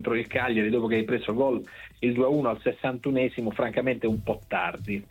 contro il Cagliari dopo che hai preso gol il 2-1 al 61esimo, francamente un po' tardi.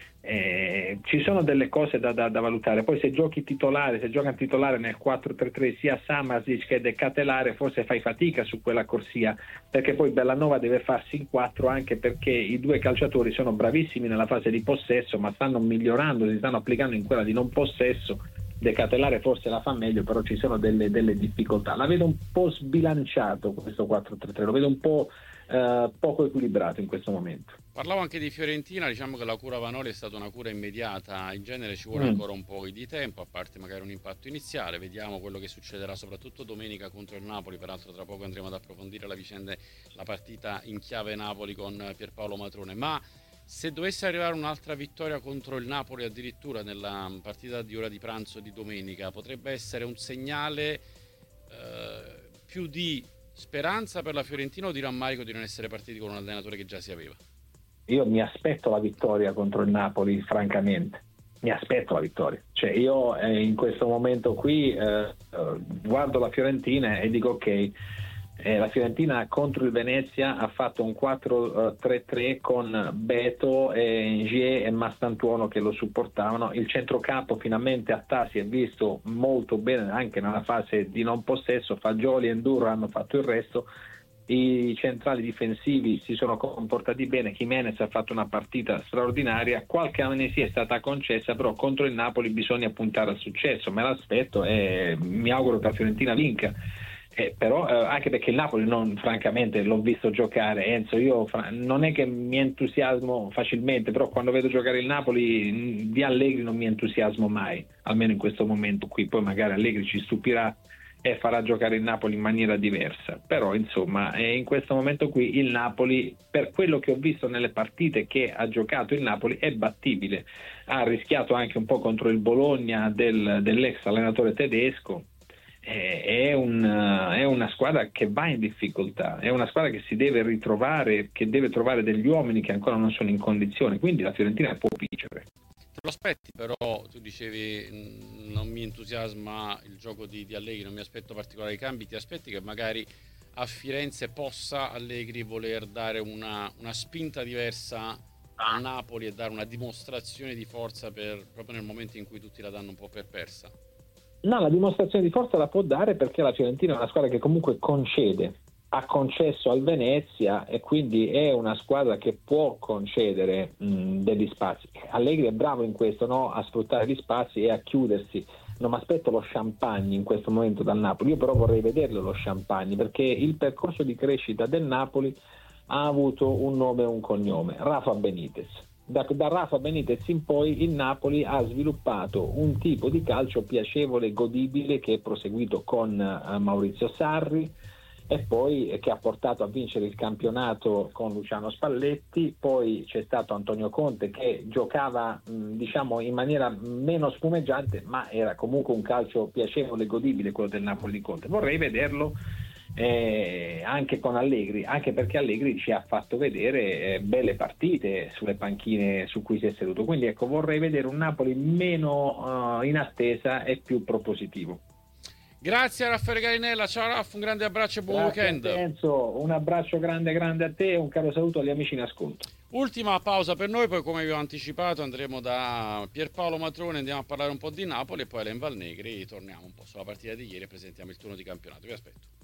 Ci sono delle cose da valutare. Poi se gioca titolare nel 4-3-3 sia Samasic che De Catelare, forse fai fatica su quella corsia, perché poi Bellanova deve farsi in 4, anche perché i due calciatori sono bravissimi nella fase di possesso, ma stanno migliorando, si stanno applicando in quella di non possesso. De Catelare forse la fa meglio, però ci sono delle difficoltà. La vedo un po' sbilanciato questo 4-3-3, lo vedo un po' poco equilibrato in questo momento. Parlavo anche di Fiorentina, diciamo che la cura Vanoli è stata una cura immediata, in genere ci vuole ancora un po' di tempo, a parte magari un impatto iniziale. Vediamo quello che succederà soprattutto domenica contro il Napoli, peraltro tra poco andremo ad approfondire la partita in chiave Napoli con Pierpaolo Matrone. Ma se dovesse arrivare un'altra vittoria contro il Napoli addirittura nella partita di ora di pranzo di domenica, potrebbe essere un segnale più di speranza per la Fiorentina o di rammarico di non essere partiti con un allenatore che già si aveva? Io mi aspetto la vittoria contro il Napoli, francamente. Mi aspetto la vittoria. Cioè io in questo momento qui guardo la Fiorentina e dico ok, la Fiorentina contro il Venezia ha fatto un 4-3-3 con Beto, Ngier e Mastantuono che lo supportavano. Il centrocampo finalmente a Attà si è visto molto bene anche nella fase di non possesso. Fagioli e Enduro hanno fatto il resto. I centrali difensivi si sono comportati bene, Jimenez ha fatto una partita straordinaria, qualche amnesia è stata concessa, però contro il Napoli bisogna puntare al successo, me l'aspetto e mi auguro che la Fiorentina vinca. Però anche perché il Napoli francamente l'ho visto giocare, Enzo, io non è che mi entusiasmo facilmente, però quando vedo giocare il Napoli di Allegri non mi entusiasmo mai, almeno in questo momento qui, poi magari Allegri ci stupirà e farà giocare il Napoli in maniera diversa, però insomma in questo momento qui il Napoli, per quello che ho visto nelle partite che ha giocato il Napoli, è battibile. Ha rischiato anche un po' contro il Bologna dell'ex allenatore tedesco. È una squadra che va in difficoltà, è una squadra che si deve ritrovare, che deve trovare degli uomini che ancora non sono in condizione, quindi la Fiorentina può vincere. Te lo aspetti, però tu dicevi non mi entusiasma il gioco di Allegri, non mi aspetto particolari cambi, ti aspetti che magari a Firenze possa Allegri voler dare una spinta diversa al Napoli e dare una dimostrazione di forza proprio nel momento in cui tutti la danno un po' per persa? No, la dimostrazione di forza la può dare perché la Fiorentina è una squadra che comunque concede, ha concesso al Venezia e quindi è una squadra che può concedere degli spazi. Allegri è bravo in questo, no? A sfruttare gli spazi e a chiudersi. Non mi aspetto lo champagne in questo momento dal Napoli, io però vorrei vederlo lo champagne, perché il percorso di crescita del Napoli ha avuto un nome e un cognome, Rafa Benitez. Da Rafa Benitez in poi il Napoli ha sviluppato un tipo di calcio piacevole e godibile che è proseguito con Maurizio Sarri e poi che ha portato a vincere il campionato con Luciano Spalletti. Poi c'è stato Antonio Conte che giocava diciamo in maniera meno spumeggiante, ma era comunque un calcio piacevole e godibile quello del Napoli di Conte. Vorrei vederlo anche con Allegri, anche perché Allegri ci ha fatto vedere belle partite sulle panchine su cui si è seduto, quindi ecco, vorrei vedere un Napoli meno in attesa e più propositivo. Grazie a Raffaele Garinella, ciao Raff, un grande abbraccio e buon weekend. Enzo, un abbraccio grande a te e un caro saluto agli amici in ascolto. Ultima pausa per noi, poi come vi ho anticipato andremo da Pierpaolo Matrone, andiamo a parlare un po' di Napoli e poi Alen Valnegri torniamo un po' sulla partita di ieri e presentiamo il turno di campionato. Vi aspetto.